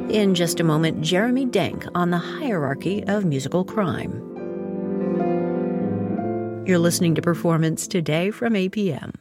In just a moment, Jeremy Denk on the hierarchy of musical crime. You're listening to Performance Today from APM.